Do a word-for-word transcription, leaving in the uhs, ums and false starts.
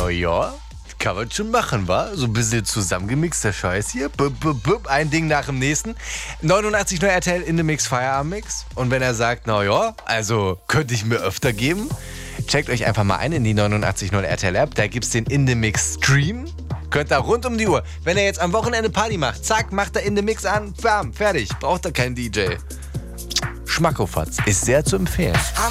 naja, kann man schon machen, wa? So ein bisschen zusammengemixter Scheiß hier. Bup, bup, bup, ein Ding nach dem nächsten. neunundachtzig Komma null R T L in the Mix, Feierabendmix. Und wenn er sagt, naja, also könnte ich mir öfter geben, checkt euch einfach mal ein in die neunundachtzig Komma null R T L App. Da gibt's den In the Mix Stream. Könnt ihr rund um die Uhr. Wenn er jetzt am Wochenende Party macht, zack, macht er In the Mix an, bam, fertig. Braucht er keinen D J. Schmackofatz ist sehr zu empfehlen.